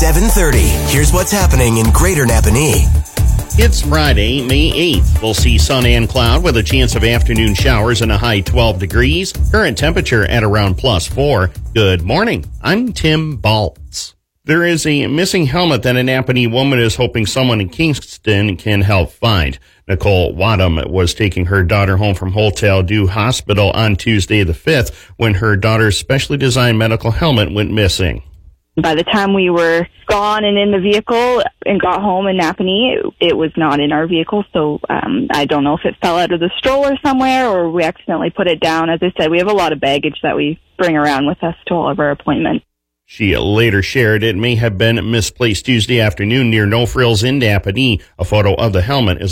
7:30. Here's what's happening in Greater Napanee. It's Friday, May 8th. We'll see sun and cloud with a chance of afternoon showers and a high 12 degrees. Current temperature at around +4. Good morning. I'm Tim Baltz. There is a missing helmet that a Napanee woman is hoping someone in Kingston can help find. Nicole Wadham was taking her daughter home from Hotel Dieu Hospital on Tuesday the 5th when her daughter's specially designed medical helmet went missing. By the time we were gone and in the vehicle and got home in Napanee, it was not in our vehicle. So I don't know if it fell out of the stroller somewhere or we accidentally put it down. As I said, we have a lot of baggage that we bring around with us to all of our appointments. She later shared it may have been misplaced Tuesday afternoon near No Frills in Napanee. A photo of the helmet is